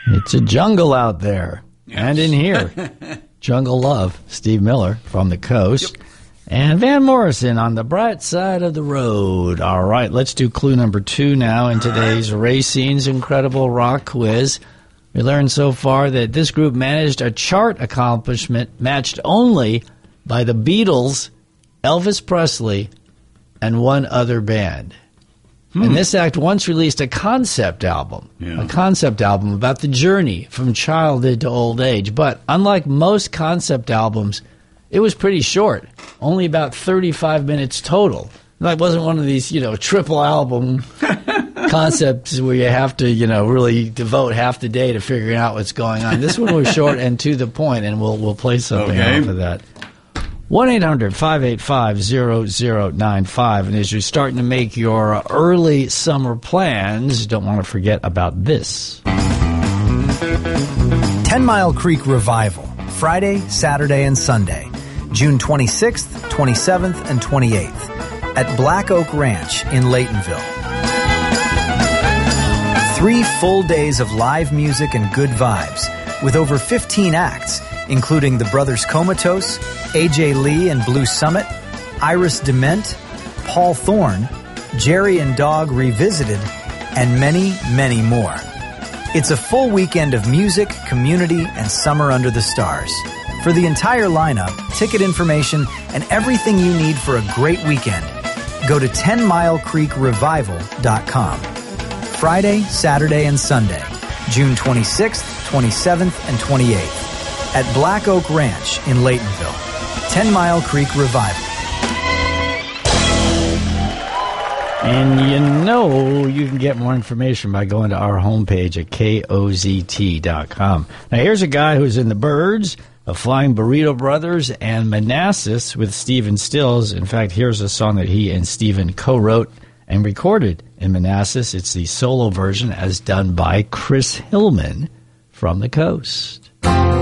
It's a jungle out there. Yes. And in here. Jungle Love, Steve Miller from the Coast. Yep. And Van Morrison on the bright side of the road. All right, let's do clue number 2 now in today's Racine's Incredible Rock Quiz. We learned so far that this group managed a chart accomplishment matched only by the Beatles, Elvis Presley, and one other band. And this act once released a concept album about the journey from childhood to old age. But unlike most concept albums, it was pretty short, only about 35 minutes total. It wasn't one of these, triple album concepts where you have to, really devote half the day to figuring out what's going on. This one was short and to the point, and we'll play something off of that. 1-800-585-0095. And as you're starting to make your early summer plans, don't want to forget about this. 10 Mile Creek Revival, Friday, Saturday, and Sunday, June 26th, 27th, and 28th at Black Oak Ranch in Laytonville. 3 full days of live music and good vibes with over 15 acts, including the Brothers Comatose, AJ Lee and Blue Summit, Iris Dement, Paul Thorne, Jerry and Dog Revisited, and many, many more. It's a full weekend of music, community, and summer under the stars. For the entire lineup, ticket information, and everything you need for a great weekend, go to 10milecreekrevival.com. Friday, Saturday, and Sunday, June 26th, 27th, and 28th. At Black Oak Ranch in Laytonville. 10 Mile Creek Revival. And you can get more information by going to our homepage at KOZT.com. Now here's a guy who's in the Byrds, the Flying Burrito Brothers, and Manassas with Stephen Stills. In fact, here's a song that he and Stephen co-wrote and recorded in Manassas. It's the solo version as done by Chris Hillman from the Coast.